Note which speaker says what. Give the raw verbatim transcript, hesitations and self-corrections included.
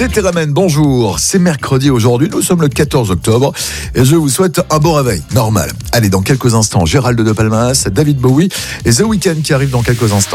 Speaker 1: C'est Théramène, bonjour. C'est mercredi aujourd'hui, nous sommes le quatorze octobre et je vous souhaite un bon réveil, normal. Allez, dans quelques instants, Gérald de Palmas, David Bowie et The Weeknd qui arrivent dans quelques instants.